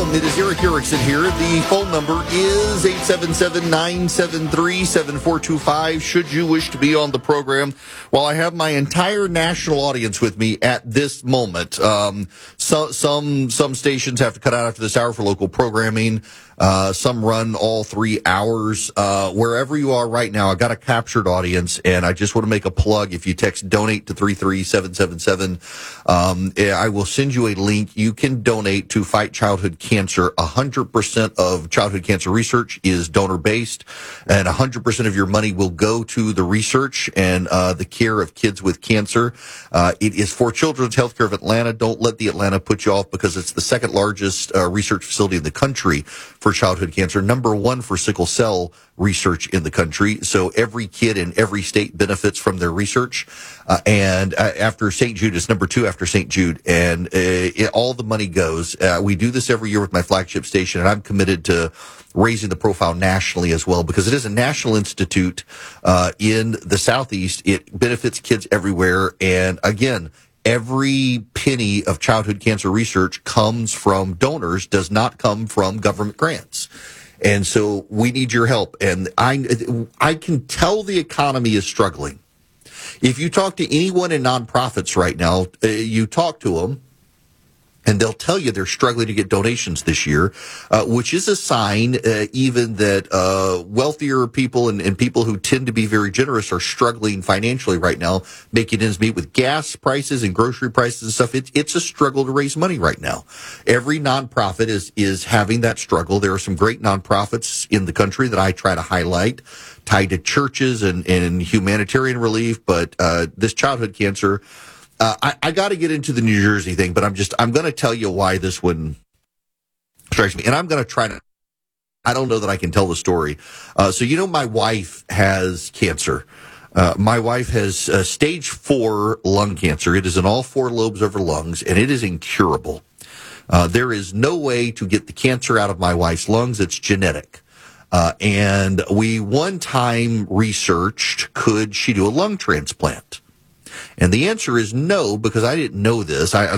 It is Eric Erickson here. The phone number is 877-973-7425. Should you wish to be on the program, while I have my entire national audience with me at this moment, some stations have to cut out after this hour for local programming. Some run all 3 hours. Wherever you are right now, I got a captured audience, and I just want to make a plug. If you text donate to 33777, I will send you a link. You can donate to fight childhood cancer. 100% of childhood cancer research is donor-based, and 100% of your money will go to the research and the care of kids with cancer. It is for Children's Healthcare of Atlanta. Don't let the Atlanta put you off, because it's the second largest research facility in the country for childhood cancer, number one for sickle cell research in the country. So every kid in every state benefits from their research. And after St. Jude, it's number two after St. Jude. And all the money goes. We do this every year with my flagship station, and I'm committed to raising the profile nationally as well, because it is a national institute in the Southeast. It benefits kids everywhere. And again, every penny of childhood cancer research comes from donors, does not come from government grants. And so we need your help. And I can tell the economy is struggling. If you talk to anyone in nonprofits right now, you talk to them, and they'll tell you they're struggling to get donations this year, which is a sign even that wealthier people and people who tend to be very generous are struggling financially right now, making ends meet with gas prices and grocery prices and stuff. It's a struggle to raise money right now. Every nonprofit is having that struggle. There are some great nonprofits in the country that I try to highlight, tied to churches and humanitarian relief, but this childhood cancer, I got to get into the New Jersey thing, but I'm going to tell you why this one strikes me. And I'm going to try to, I don't know that I can tell the story. So, my wife has cancer. My wife has stage 4 lung cancer. It is in all 4 lobes of her lungs, and it is incurable. There is no way to get the cancer out of my wife's lungs. It's genetic. And we one time researched, could she do a lung transplant? And the answer is no, because I didn't know this. I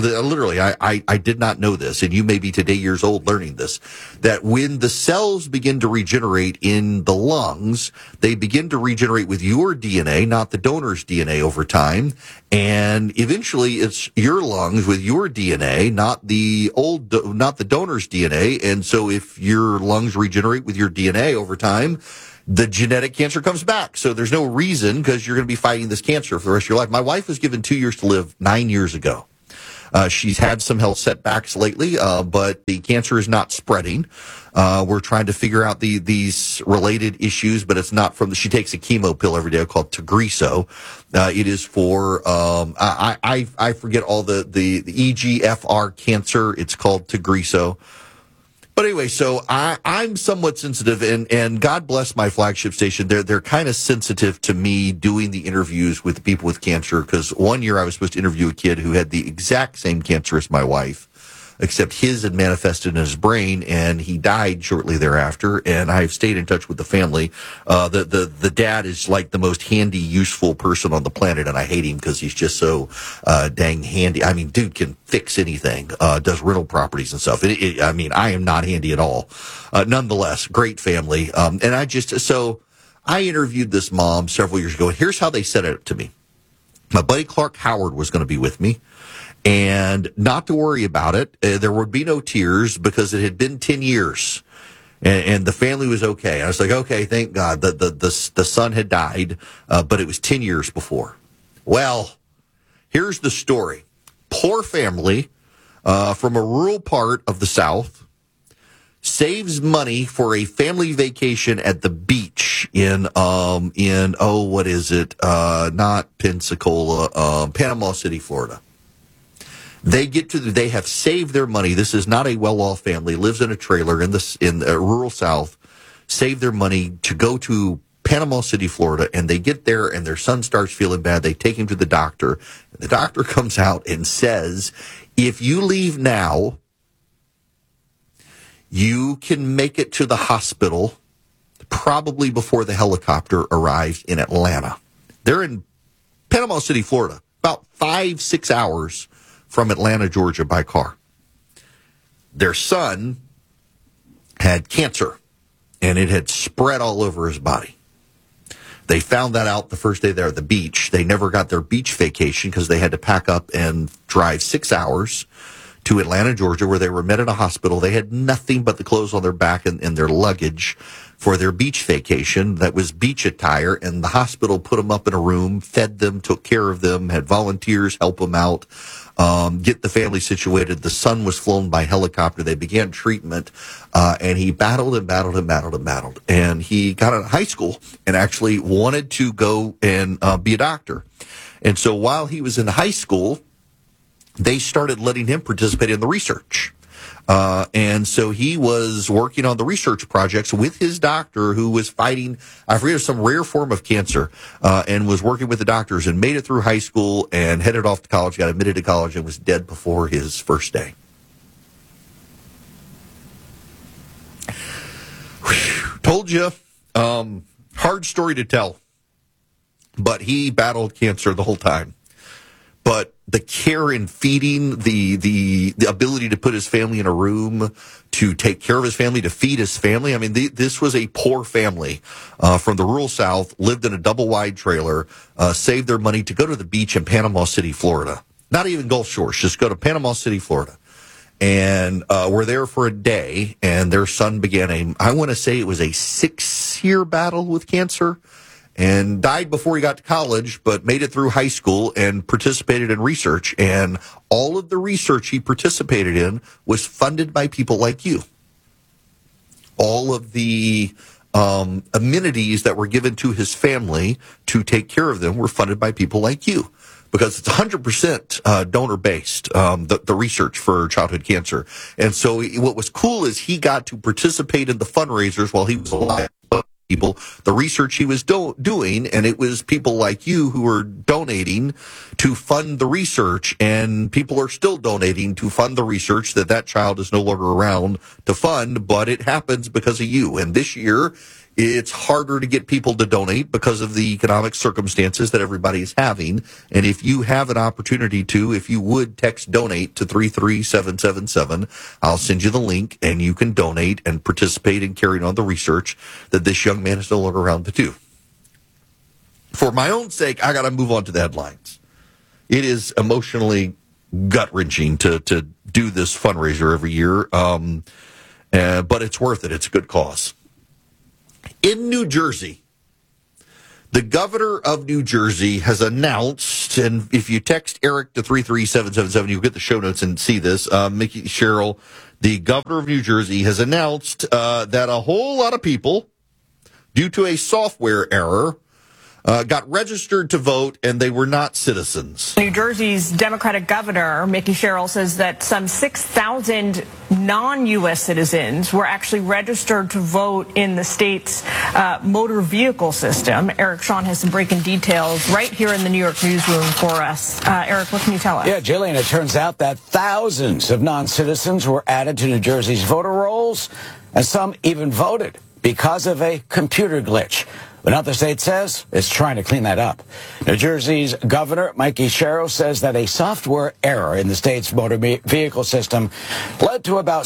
did not know this, and you may be today years old learning this, that when the cells begin to regenerate in the lungs, they begin to regenerate with your DNA, not the donor's DNA over time. And eventually it's your lungs with your DNA, not the donor's DNA. And so if your lungs regenerate with your DNA over time, the genetic cancer comes back. So there's no reason, because you're going to be fighting this cancer for the rest of your life. My wife was given 2 years to live 9 years ago. She's had some health setbacks lately, but the cancer is not spreading. We're trying to figure out these related issues, but it's not from she takes a chemo pill every day called Tagrisso. It is for, I forget all the EGFR cancer. It's called Tagrisso. But anyway, so I'm somewhat sensitive, and God bless my flagship station. They're kind of sensitive to me doing the interviews with people with cancer, because one year I was supposed to interview a kid who had the exact same cancer as my wife, except his had manifested in his brain, and he died shortly thereafter. And I've stayed in touch with the family. The dad is like the most handy, useful person on the planet, and I hate him because he's just so dang handy. I mean, dude can fix anything, does rental properties and stuff. I am not handy at all. Nonetheless, great family. So I interviewed this mom several years ago, and here's how they said it to me. My buddy Clark Howard was going to be with me. And not to worry about it. There would be no tears, because it had been 10 years and the family was okay. I was like, okay, thank God that the son had died, but it was 10 years before. Well, here's the story. Poor family, from a rural part of the South, saves money for a family vacation at the beach in what is it? Not Pensacola, Panama City, Florida. They have saved their money. This is not a well-off family, lives in a trailer in the rural South, saved their money to go to Panama City, Florida, and they get there and their son starts feeling bad. They take him to the doctor. The doctor comes out and says, if you leave now, you can make it to the hospital probably before the helicopter arrives in Atlanta. They're in Panama City, Florida, about 5-6 hours from Atlanta, Georgia by car. Their son had cancer, and it had spread all over his body. They found that out the first day there at the beach. They never got their beach vacation because they had to pack up and drive 6 hours to Atlanta, Georgia, where they were met at a hospital. They had nothing but the clothes on their back and their luggage for their beach vacation. That was beach attire, and the hospital put them up in a room, fed them, took care of them, had volunteers help them out, get the family situated. The son was flown by helicopter. They began treatment, and he battled and battled and battled and battled. And he got out of high school and actually wanted to go and be a doctor. And so while he was in high school, they started letting him participate in the research. And so he was working on the research projects with his doctor, who was fighting, I forget, some rare form of cancer, and was working with the doctors and made it through high school and headed off to college, got admitted to college, and was dead before his first day. Whew. Told you, hard story to tell, but he battled cancer the whole time. But the care and feeding, the ability to put his family in a room, to take care of his family, to feed his family. I mean, this was a poor family from the rural South, lived in a double-wide trailer, saved their money to go to the beach in Panama City, Florida. Not even Gulf Shores, just go to Panama City, Florida. And were there for a day, and their son began I want to say it was a 6-year battle with cancer, and died before he got to college, but made it through high school and participated in research. And all of the research he participated in was funded by people like you. All of the amenities that were given to his family to take care of them were funded by people like you. Because it's 100% donor-based, the research for childhood cancer. And so what was cool is he got to participate in the fundraisers while he was alive. People, the research he was doing, and it was people like you who were donating to fund the research, and people are still donating to fund the research that child is no longer around to fund, but it happens because of you. And this year, it's harder to get people to donate because of the economic circumstances that everybody is having. And if you have an opportunity to, if you would text donate to 33777, I'll send you the link and you can donate and participate in carrying on the research that this young man is no longer around to do. For my own sake, I got to move on to the headlines. It is emotionally gut-wrenching to do this fundraiser every year, but it's worth it. It's a good cause. In New Jersey, the governor of New Jersey has announced, and if you text Eric to 33777, you'll get the show notes and see this. Mickey Sherrill, the governor of New Jersey, has announced that a whole lot of people, due to a software error, got registered to vote, and they were not citizens. New Jersey's Democratic governor, Mickey Sherrill, says that some 6,000 non-U.S. citizens were actually registered to vote in the state's motor vehicle system. Eric Shawn has some breaking details right here in the New York newsroom for us. Eric, what can you tell us? Yeah, Jillian, it turns out that thousands of non-citizens were added to New Jersey's voter rolls, and some even voted because of a computer glitch. But now the state says it's trying to clean that up. New Jersey's governor, Mickey Sherrill, says that a software error in the state's motor vehicle system led to about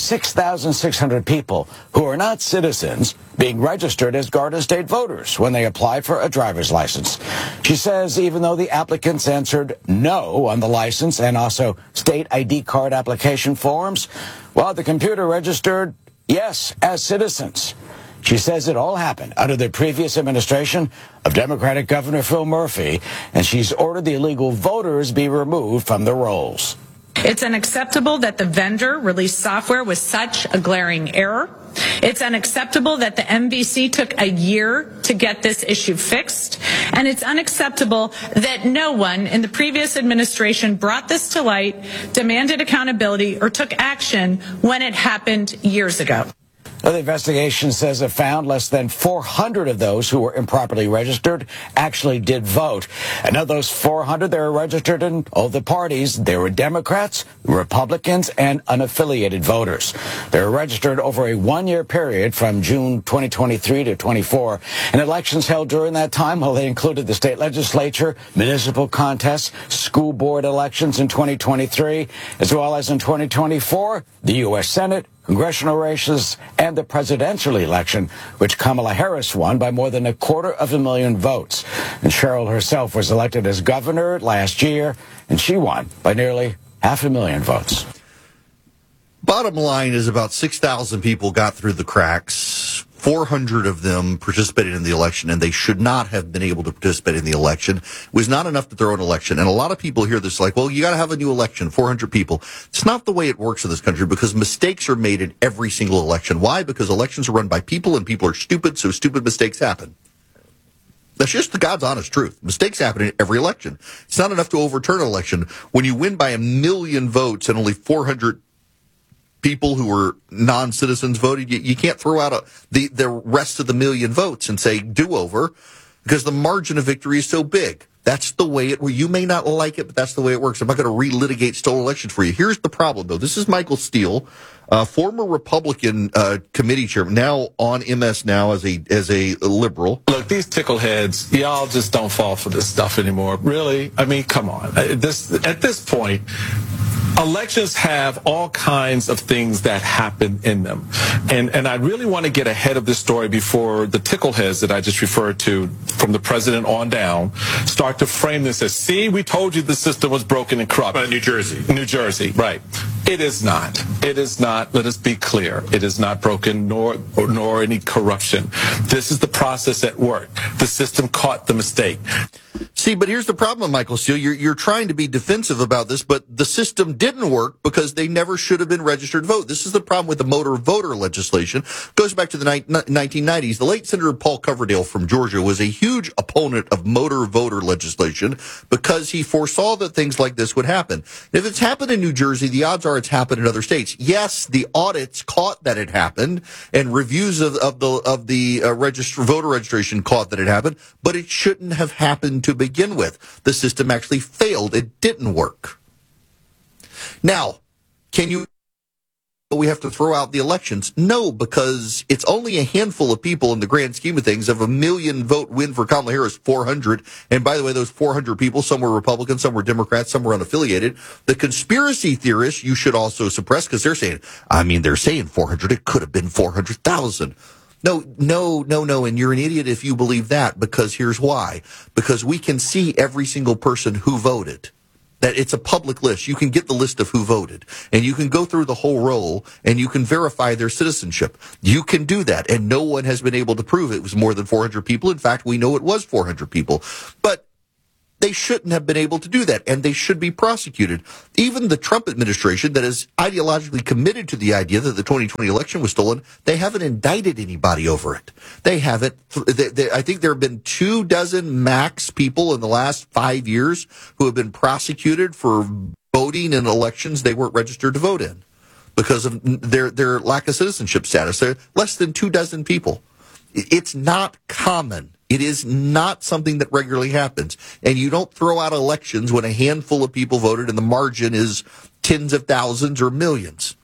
6,600 people who are not citizens being registered as Garden State voters when they apply for a driver's license. She says even though the applicants answered no on the license and also state ID card application forms, well, the computer registered yes as citizens. She says it all happened under the previous administration of Democratic Governor Phil Murphy, and she's ordered the illegal voters be removed from the rolls. It's unacceptable that the vendor released software with such a glaring error. It's unacceptable that the MVC took a year to get this issue fixed. And it's unacceptable that no one in the previous administration brought this to light, demanded accountability, or took action when it happened years ago. The investigation says it found less than 400 of those who were improperly registered actually did vote. And of those 400, they were registered in all the parties. They were Democrats, Republicans, and unaffiliated voters. They were registered over a one-year period from June 2023 to 24. And elections held during that time, well, they included the state legislature, municipal contests, school board elections in 2023, as well as in 2024, the U.S. Senate, congressional races, and the presidential election, which Kamala Harris won by more than 250,000 votes. And Sherrill herself was elected as governor last year, and she won by nearly 500,000 votes. Bottom line is about 6,000 people got through the cracks. 400 of them participated in the election, and they should not have been able to participate in the election. It was not enough to throw an election. And a lot of people hear this like, well, you got to have a new election, 400 people. It's not the way it works in this country because mistakes are made in every single election. Why? Because elections are run by people, and people are stupid, so stupid mistakes happen. That's just the God's honest truth. Mistakes happen in every election. It's not enough to overturn an election. When you win by 1 million votes and only 400 people who were non-citizens voted, you can't throw out the rest of the 1 million votes and say do-over because the margin of victory is so big. That's the way it works. You may not like it, but that's the way it works. I'm not going to relitigate stolen elections for you. Here's the problem, though. This is Michael Steele, former Republican committee chairman, now on MS now as a liberal. Look, these tickleheads, y'all just don't fall for this stuff anymore. Really? I mean, come on. At this point, elections have all kinds of things that happen in them. And I really want to get ahead of this story before the tickleheads that I just referred to from the president on down start to frame this as, see, we told you the system was broken and corrupt. New Jersey, right. It is not. It is not. Let us be clear. It is not broken nor any corruption. This is the process at work. The system caught the mistake. See, but here's the problem, Michael Steele. You're trying to be defensive about this, but the system didn't work because they never should have been registered to vote. This is the problem with the motor voter legislation. It goes back to the 1990s. The late Senator Paul Coverdale from Georgia was a huge opponent of motor voter legislation because he foresaw that things like this would happen. If it's happened in New Jersey, the odds are it's happened in other states. Yes, the audits caught that it happened, and reviews of the voter registration caught that it happened, but it shouldn't have happened to begin with. The system actually failed. It didn't work. Now, we have to throw out the elections? No, because it's only a handful of people in the grand scheme of things. Of 1 million vote win for Kamala Harris, 400. And by the way, those 400 people, some were Republicans, some were Democrats, some were unaffiliated. The conspiracy theorists you should also suppress because they're saying 400. It could have been 400,000. No. And you're an idiot if you believe that, because here's why. Because we can see every single person who voted. That it's a public list. You can get the list of who voted, and you can go through the whole roll, and you can verify their citizenship. You can do that, and no one has been able to prove it was more than 400 people. In fact, we know it was 400 people. But they shouldn't have been able to do that, and they should be prosecuted. Even the Trump administration that is ideologically committed to the idea that the 2020 election was stolen, they haven't indicted anybody over it. They haven't. I think there have been 24 max people in the last 5 years who have been prosecuted for voting in elections they weren't registered to vote in because of their lack of citizenship status. They're less than 24 people. It's not common. It is not something that regularly happens. And you don't throw out elections when a handful of people voted and the margin is tens of thousands or millions.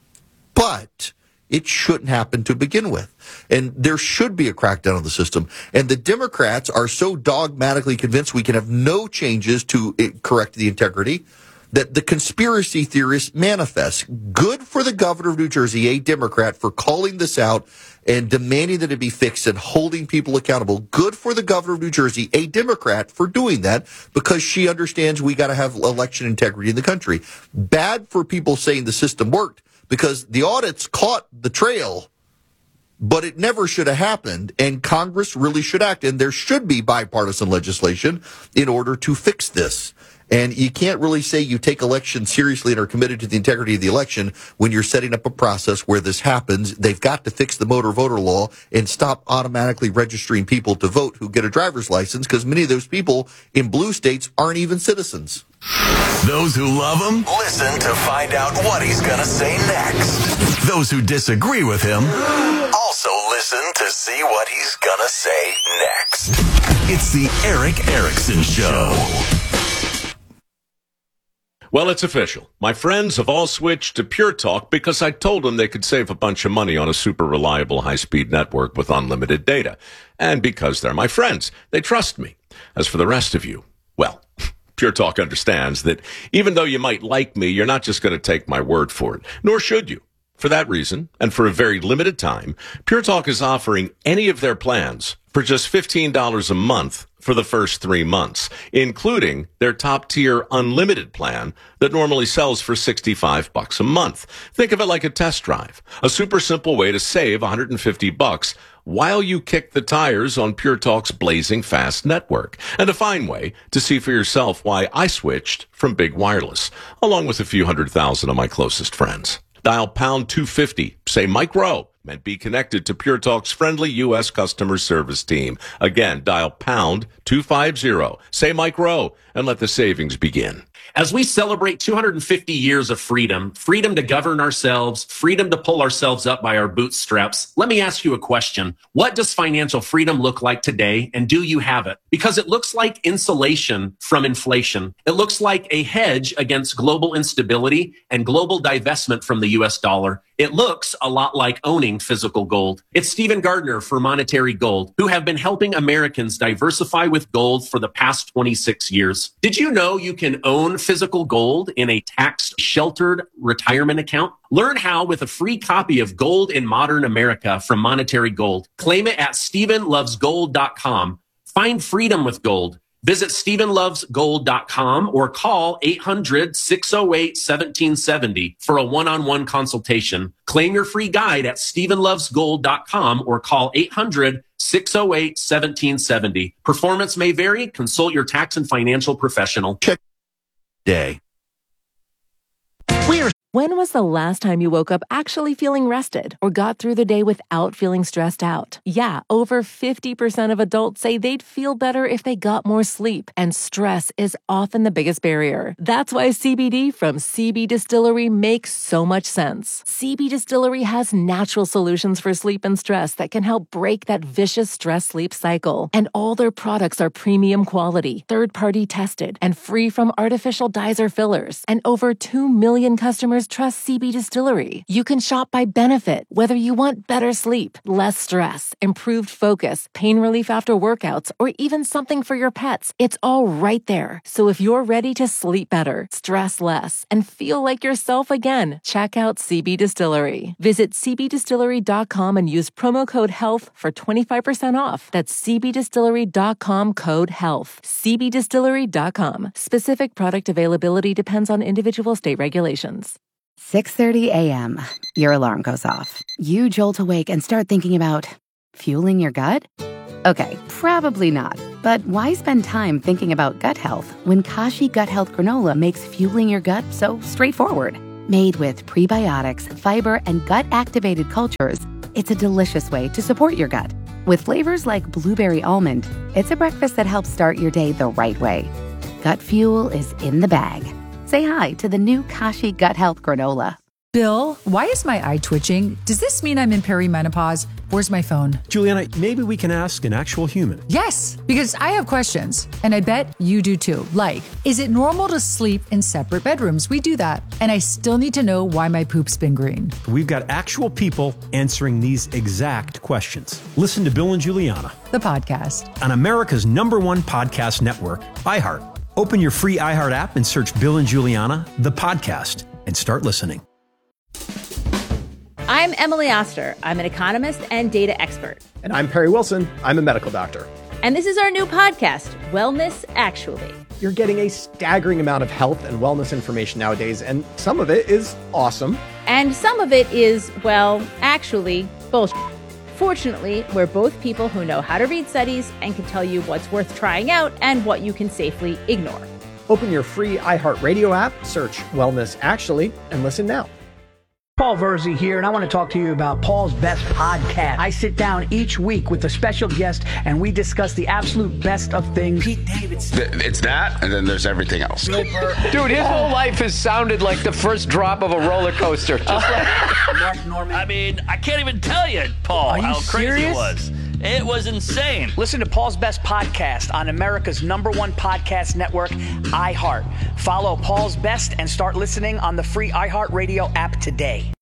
But it shouldn't happen to begin with. And there should be a crackdown on the system. And the Democrats are so dogmatically convinced we can have no changes to correct the integrity that the conspiracy theorists manifest. Good for the governor of New Jersey, a Democrat, for calling this out and demanding that it be fixed and holding people accountable. Good for the governor of New Jersey, a Democrat, for doing that because she understands we got to have election integrity in the country. Bad for people saying the system worked because the audits caught the trail, but it never should have happened, and Congress really should act, and there should be bipartisan legislation in order to fix this. And you can't really say you take elections seriously and are committed to the integrity of the election when you're setting up a process where this happens. They've got to fix the motor voter law and stop automatically registering people to vote who get a driver's license, because many of those people in blue states aren't even citizens. Those who love him, listen to find out what he's going to say next. Those who disagree with him, also listen to see what he's going to say next. It's the Erick Erickson Show. Well, it's official. My friends have all switched to Pure Talk because I told them they could save a bunch of money on a super reliable high-speed network with unlimited data. And because they're my friends, they trust me. As for the rest of you, well, Pure Talk understands that even though you might like me, you're not just going to take my word for it, nor should you. For that reason, and for a very limited time, Pure Talk is offering any of their plans for just $15 a month for the first 3 months, including their top-tier unlimited plan that normally sells for $65 a month. Think of it like a test drive, a super simple way to save $150 while you kick the tires on Pure Talk's blazing fast network, and a fine way to see for yourself why I switched from Big Wireless, along with a few 100,000 of my closest friends. Dial pound 250, say Mike Rowe, and be connected to Pure Talk's friendly U.S. customer service team. Again, dial pound 250, say Mike Rowe, and let the savings begin. As we celebrate 250 years of freedom, freedom to govern ourselves, freedom to pull ourselves up by our bootstraps, let me ask you a question. What does financial freedom look like today, and do you have it? Because it looks like insulation from inflation. It looks like a hedge against global instability and global divestment from the U.S. dollar. It looks a lot like owning physical gold. It's Stephen Gardner for Monetary Gold, who have been helping Americans diversify with gold for the past 26 years. Did you know you can own physical gold in a tax-sheltered retirement account? Learn how with a free copy of Gold in Modern America from Monetary Gold. Claim it at StephenLovesGold.com. Find freedom with gold. Visit StephenLovesGold.com or call 800-608-1770 for a one-on-one consultation. Claim your free guide at StephenLovesGold.com or call 800-608-1770. Performance may vary. Consult your tax and financial professional. Check day. When was the last time you woke up actually feeling rested or got through the day without feeling stressed out? Yeah, over 50% of adults say they'd feel better if they got more sleep, and stress is often the biggest barrier. That's why CBD from CB Distillery makes so much sense. CB Distillery has natural solutions for sleep and stress that can help break that vicious stress-sleep cycle. And all their products are premium quality, third-party tested, and free from artificial dyes or fillers. And over 2 million customers trust CB Distillery. You can shop by benefit, whether you want better sleep, less stress, improved focus, pain relief after workouts, or even something for your pets. It's all right there. So if you're ready to sleep better, stress less, and feel like yourself again, check out CB Distillery. Visit cbdistillery.com and use promo code HEALTH for 25% off. That's cbdistillery.com code HEALTH. cbdistillery.com. Specific product availability depends on individual state regulations. 6:30 a.m. Your alarm goes off. You jolt awake and start thinking about fueling your gut? Okay, probably not. But why spend time thinking about gut health when Kashi Gut Health Granola makes fueling your gut so straightforward? Made with prebiotics, fiber, and gut-activated cultures, it's a delicious way to support your gut. With flavors like blueberry almond, it's a breakfast that helps start your day the right way. Gut fuel is in the bag. Say hi to the new Kashi Gut Health Granola. Bill, why is my eye twitching? Does this mean I'm in perimenopause? Where's my phone? Juliana, maybe we can ask an actual human. Yes, because I have questions, and I bet you do too. Like, is it normal to sleep in separate bedrooms? We do that. And I still need to know why my poop's been green. We've got actual people answering these exact questions. Listen to Bill and Juliana, the podcast, on America's #1 podcast network, iHeart. Open your free iHeart app and search Bill and Juliana, the podcast, and start listening. I'm Emily Oster. I'm an economist and data expert. And I'm Perry Wilson. I'm a medical doctor. And this is our new podcast, Wellness Actually. You're getting a staggering amount of health and wellness information nowadays, and some of it is awesome. And some of it is, well, actually, bullshit. Fortunately, we're both people who know how to read studies and can tell you what's worth trying out and what you can safely ignore. Open your free iHeartRadio app, search Wellness Actually, and listen now. Paul Verzi here, and I want to talk to you about Paul's Best Podcast. I sit down each week with a special guest, and we discuss the absolute best of things. Pete Davidson. It's that, and then there's everything else. Dude, his whole life has sounded like the first drop of a roller coaster. Just like Mark Norman. I mean, I can't even tell you, Paul, how crazy it was. It was insane. Listen to Paul's Best Podcast on America's #1 podcast network, iHeart. Follow Paul's Best and start listening on the free iHeartRadio app today.